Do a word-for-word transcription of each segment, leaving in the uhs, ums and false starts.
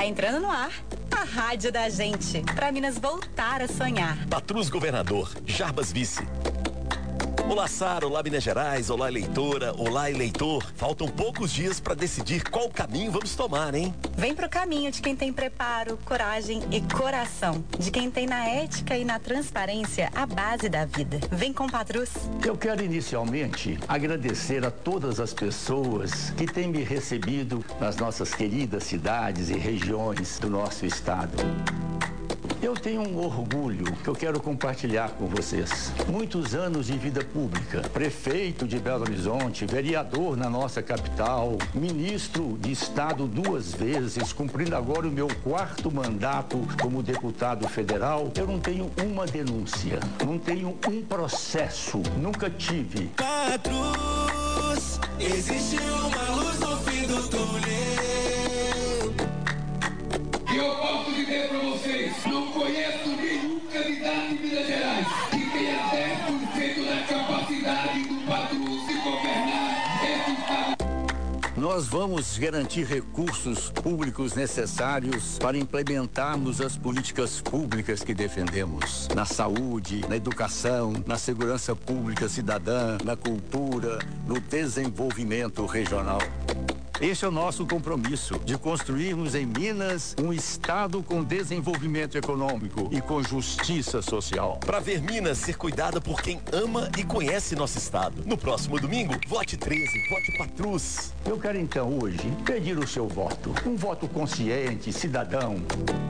entrando no ar a rádio da gente, pra Minas voltar a sonhar. Patrus Governador, Jarbas Vice. Olá, Sara, olá, Minas Gerais, olá, eleitora, olá, eleitor. Faltam poucos dias para decidir qual caminho vamos tomar, hein? Vem pro caminho de quem tem preparo, coragem e coração. De quem tem na ética e na transparência a base da vida. Vem com Patrus. Eu quero inicialmente agradecer a todas as pessoas que têm me recebido nas nossas queridas cidades e regiões do nosso estado. Eu tenho um orgulho que eu quero compartilhar com vocês. Muitos anos de vida pública, prefeito de Belo Horizonte, vereador na nossa capital, ministro de Estado duas vezes, cumprindo agora o meu quarto mandato como deputado federal. Eu não tenho uma denúncia, não tenho um processo, nunca tive. Patrus, existe uma luz no fim do túnel. E eu posso dizer para vocês, não conheço nenhum candidato em Minas Gerais que tenha dez por cento da capacidade do Patrus de governar esse estado. Nós vamos garantir recursos públicos necessários para implementarmos as políticas públicas que defendemos. Na saúde, na educação, na segurança pública cidadã, na cultura, no desenvolvimento regional. Esse é o nosso compromisso de construirmos em Minas um estado com desenvolvimento econômico e com justiça social. Para ver Minas ser cuidada por quem ama e conhece nosso estado. No próximo domingo, vote treze, vote Patrus. Eu quero então hoje pedir o seu voto. Um voto consciente, cidadão.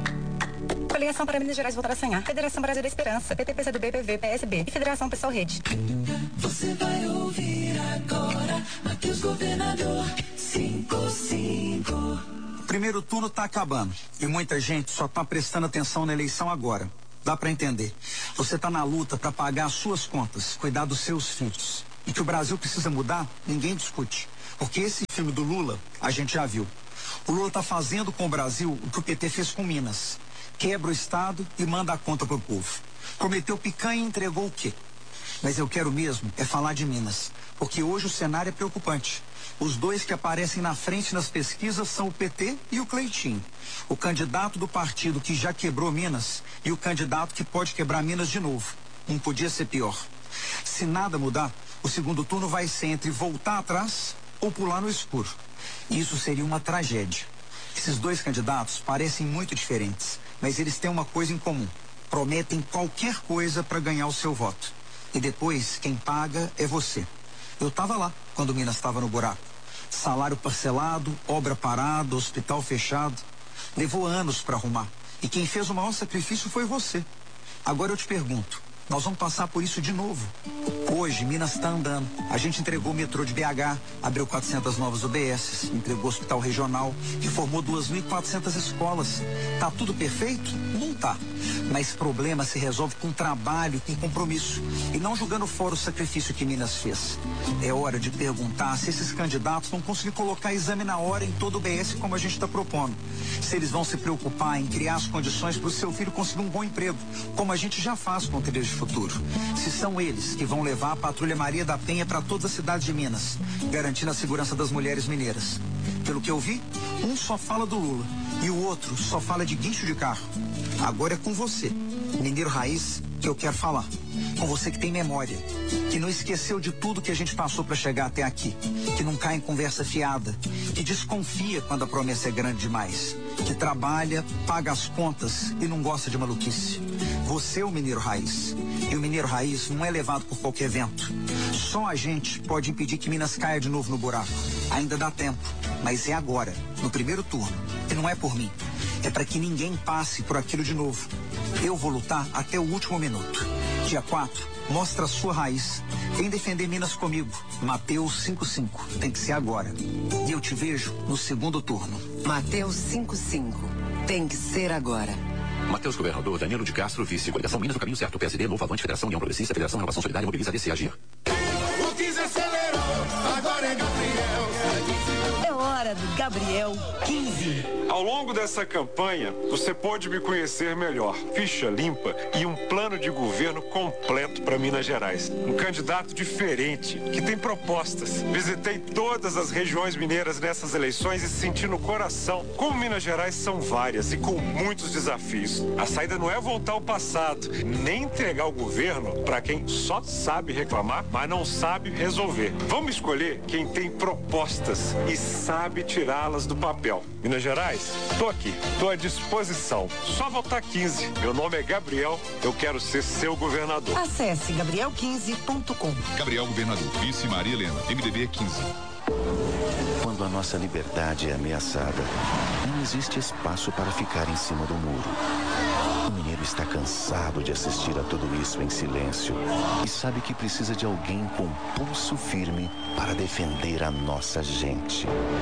Coligação para Minas Gerais voltar a sonhar. Federação Brasil da Esperança. P T, P C do B, P V, P S B e Federação Pessoal Rede. Você vai ouvir agora Matheus Governador cinco cinco. O primeiro turno tá acabando e muita gente só tá prestando atenção na eleição agora. Dá pra entender. Você tá na luta pra pagar as suas contas, cuidar dos seus filhos. E que o Brasil precisa mudar, ninguém discute. Porque esse filme do Lula, a gente já viu. O Lula tá fazendo com o Brasil o que o P T fez com Minas. Quebra o Estado e manda a conta pro povo. Prometeu picanha e entregou o quê? Mas eu quero mesmo é falar de Minas. Porque hoje o cenário é preocupante. Os dois que aparecem na frente nas pesquisas são o P T e o Cleitinho. O candidato do partido que já quebrou Minas e o candidato que pode quebrar Minas de novo. Não podia ser pior. Se nada mudar, o segundo turno vai ser entre voltar atrás ou pular no escuro. Isso seria uma tragédia. Esses dois candidatos parecem muito diferentes, mas eles têm uma coisa em comum. Prometem qualquer coisa para ganhar o seu voto. E depois, quem paga é você. Eu estava lá quando Minas estava no buraco. Salário parcelado, obra parada, hospital fechado. Levou anos para arrumar. E quem fez o maior sacrifício foi você. Agora eu te pergunto, nós vamos passar por isso de novo. Hoje, Minas está andando. A gente entregou o metrô de B H, abriu quatrocentas novas U B S, entregou o hospital regional, reformou duas mil e quatrocentas escolas. Tá tudo perfeito? Não tá. Mas problema se resolve com trabalho, com compromisso. E não jogando fora o sacrifício que Minas fez. É hora de perguntar se esses candidatos vão conseguir colocar exame na hora em todo o B S como a gente está propondo. Se eles vão se preocupar em criar as condições para o seu filho conseguir um bom emprego, como a gente já faz com o Trilhas de Futuro. Se são eles que vão levar a Patrulha Maria da Penha para todas as cidades de Minas, garantindo a segurança das mulheres mineiras. Pelo que eu vi, um só fala do Lula e o outro só fala de guincho de carro. Agora é com você, mineiro raiz, que eu quero falar. Com você que tem memória, que não esqueceu de tudo que a gente passou para chegar até aqui, que não cai em conversa fiada, que desconfia quando a promessa é grande demais, que trabalha, paga as contas e não gosta de maluquice. Você é o mineiro raiz. E o mineiro raiz não é levado por qualquer vento. Só a gente pode impedir que Minas caia de novo no buraco. Ainda dá tempo, mas é agora, no primeiro turno. E não é por mim. É para que ninguém passe por aquilo de novo. Eu vou lutar até o último minuto. Dia quatro, mostra a sua raiz. Vem defender Minas comigo. Mateus cinco cinco. Tem que ser agora. E eu te vejo no segundo turno. Mateus cinco cinco. Tem que ser agora. Matheus Governador, Danilo de Castro, vice. Coligação Minas no caminho certo. P S D, Novo Avante, Federação União Progressista, Federação Renovação Solidária, Mobiliza D C Agir. O quis acelerou, agora é Gabriel. É hora hora do Gabriel quinze. Ao longo dessa campanha, você pode me conhecer melhor. Ficha limpa e um plano de governo completo para Minas Gerais. Um candidato diferente, que tem propostas. Visitei todas as regiões mineiras nessas eleições e senti no coração como Minas Gerais são várias e com muitos desafios. A saída não é voltar ao passado, nem entregar o governo para quem só sabe reclamar, mas não sabe resolver. Vamos escolher quem tem propostas e sabe tirá-las do papel. Minas Gerais, tô aqui, tô à disposição. Só votar quinze. Meu nome é Gabriel, eu quero ser seu governador. Acesse gabriel quinze ponto com. Gabriel Governador, vice Maria Helena, M D B quinze. Quando a nossa liberdade é ameaçada, não existe espaço para ficar em cima do muro. O mineiro está cansado de assistir a tudo isso em silêncio e sabe que precisa de alguém com pulso firme para defender a nossa gente.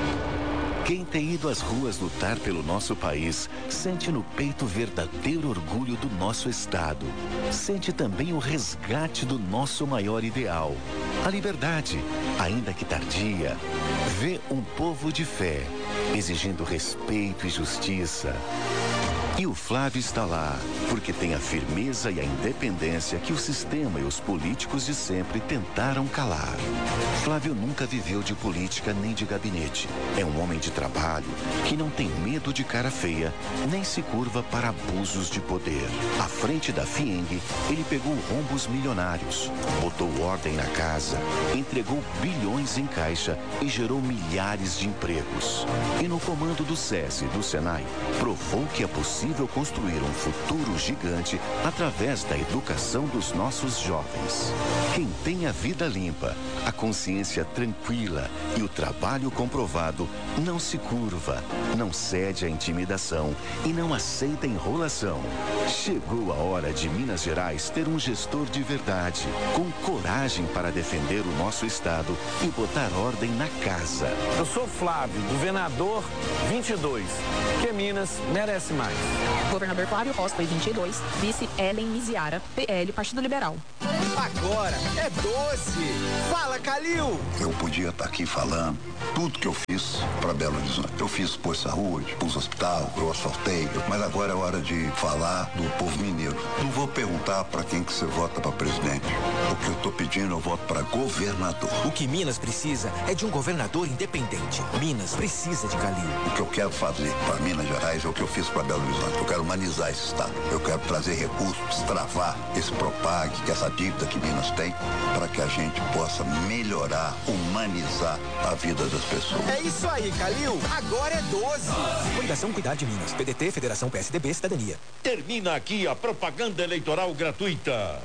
Quem tem ido às ruas lutar pelo nosso país sente no peito o verdadeiro orgulho do nosso estado. Sente também o resgate do nosso maior ideal, a liberdade, ainda que tardia. Vê um povo de fé, exigindo respeito e justiça. E o Flávio está lá, porque tem a firmeza e a independência que o sistema e os políticos de sempre tentaram calar. Flávio nunca viveu de política nem de gabinete. É um homem de trabalho que não tem medo de cara feia, nem se curva para abusos de poder. À frente da FIENG, ele pegou rombos milionários, botou ordem na casa, entregou bilhões em caixa e gerou milhares de empregos. E no comando do SESI e do SENAI, provou que é possível construir um futuro gigante através da educação dos nossos jovens. Quem tem a vida limpa, a consciência tranquila e o trabalho comprovado não se curva, não cede à intimidação e não aceita enrolação. Chegou a hora de Minas Gerais ter um gestor de verdade, com coragem para defender o nosso estado e botar ordem na casa. Eu sou Flávio, governador vinte e dois, que Minas merece mais. Governador Flávio Roscoe, vinte e dois, vice Ellen Miziara, P L, Partido Liberal. Agora é doze. Fala, Calil! Eu podia estar aqui falando tudo que eu fiz para Belo Horizonte. Eu fiz posto de saúde, pus hospital, eu asfaltei, mas agora é hora de falar do povo mineiro. Não vou perguntar para quem que você vota para presidente. O que eu estou pedindo, eu voto para governador. O que Minas precisa é de um governador independente. Minas precisa de Calil. O que eu quero fazer para Minas Gerais é o que eu fiz para Belo Horizonte. Eu quero humanizar esse estado. Eu quero trazer recursos, destravar esse Propag, que essa dívida que Minas tem, para que a gente possa melhorar, humanizar a vida das pessoas. É isso aí, Calil. Agora é doze. Fundação Cuidar de Minas. P D T, Federação P S D B, Cidadania. Termina aqui a propaganda eleitoral gratuita.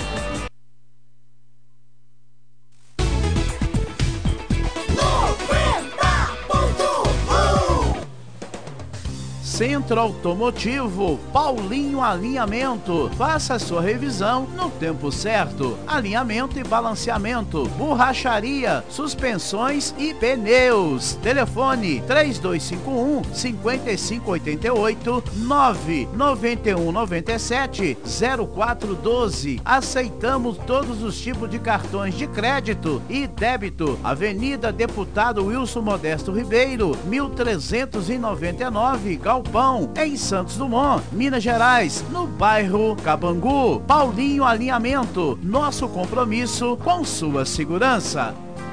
Centro Automotivo Paulinho Alinhamento. Faça a sua revisão no tempo certo. Alinhamento e balanceamento, borracharia, suspensões e pneus. Telefone três dois cinco um, cinco cinco oito oito, nove nove um nove sete, zero quatro um dois. Aceitamos todos os tipos de cartões de crédito e débito. Avenida Deputado Wilson Modesto Ribeiro, mil trezentos e noventa e nove, Galpão, em Santos Dumont, Minas Gerais, no bairro Cabangu. Paulinho Alinhamento, nosso compromisso com sua segurança.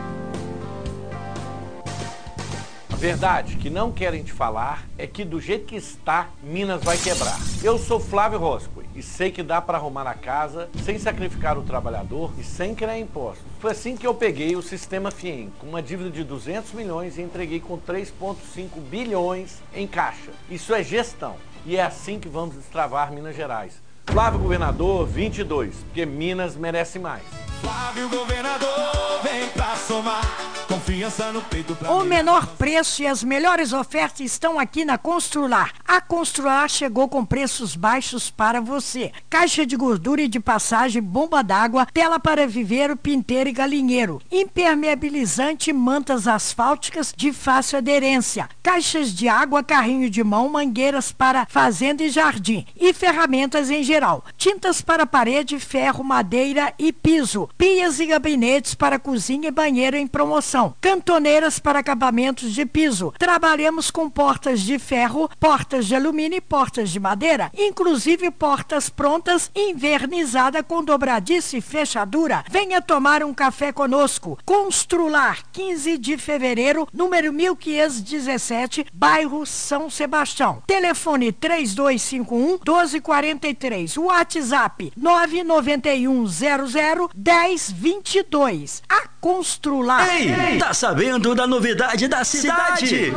A verdade que não querem te falar é que do jeito que está, Minas vai quebrar. Eu sou Flávio Roscoe e sei que dá para arrumar a casa sem sacrificar o trabalhador e sem criar impostos. Foi assim que eu peguei o sistema FIEM, com uma dívida de duzentos milhões e entreguei com três vírgula cinco bilhões em caixa. Isso é gestão e é assim que vamos destravar Minas Gerais. Flávio Governador vinte e dois, porque Minas merece mais. Flávio Governador, vem pra somar. Confiança no peito pra O mim. menor preço e as melhores ofertas estão aqui na Constrular. A Constrular chegou com preços baixos para você. Caixa de gordura e de passagem, bomba d'água, tela para viveiro, pinteiro e galinheiro. Impermeabilizante, mantas asfálticas de fácil aderência. Caixas de água, carrinho de mão, mangueiras para fazenda e jardim. E ferramentas em geral. geral. Tintas para parede, ferro, madeira e piso. Pias e gabinetes para cozinha e banheiro em promoção. Cantoneiras para acabamentos de piso. Trabalhamos com portas de ferro, portas de alumínio e portas de madeira, inclusive portas prontas, invernizada com dobradiça e fechadura. Venha tomar um café conosco. Constrular, quinze de fevereiro, número mil quinhentos e dezessete, bairro São Sebastião. Telefone três dois cinco um, doze quarenta e três. WhatsApp nove nove um zero zero, dez vinte e dois. A Constrular. Ei, tá sabendo da novidade da cidade?